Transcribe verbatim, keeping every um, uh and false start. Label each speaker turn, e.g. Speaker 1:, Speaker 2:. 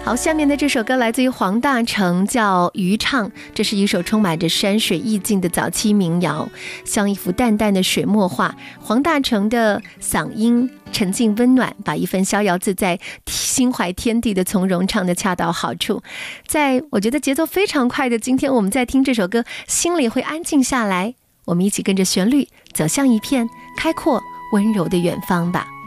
Speaker 1: 好，下面的这首歌来自于黄大成，叫《渔唱》，这是一首充满着山水意境的早期民谣，像一幅淡淡的水墨画。黄大成的嗓音沉静温暖，把一份逍遥自在、心怀天地的从容唱得恰到好处。在我觉得节奏非常快的今天，我们在听这首歌，心里会安静下来。我们一起跟着旋律走向一片开阔温柔的远方吧。